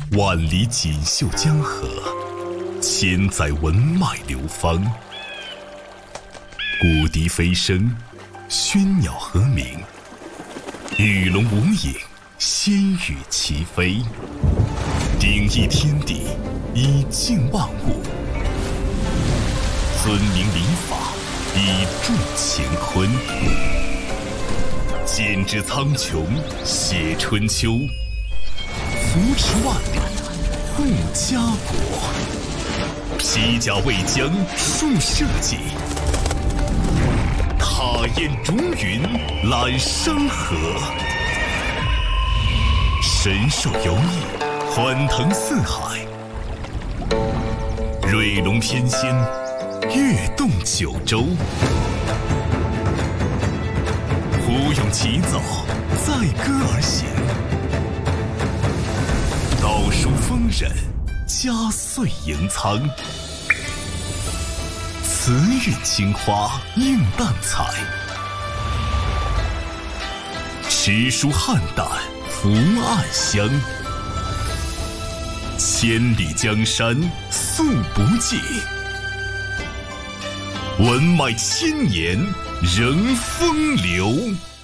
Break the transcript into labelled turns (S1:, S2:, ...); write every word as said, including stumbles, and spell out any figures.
S1: 万里锦绣江河，千载文脉流芳。古笛飞声，喧鸟和鸣，鱼龙无影，仙羽齐飞。鼎益天地，以静万物；尊明礼法，以助乾坤。剪纸苍穹，写春秋；扶持万里，护家国。披甲为将，树社稷；踏雁逐云，揽山河。神兽游弋，欢腾四海；瑞龙翩跹，跃动九州。胡勇齐走，载歌而行；道书丰稔，家岁盈仓。慈韵青花，映淡彩；诗书汉胆，福暗香。千里江山，素不尽；文脉千年，仍风流。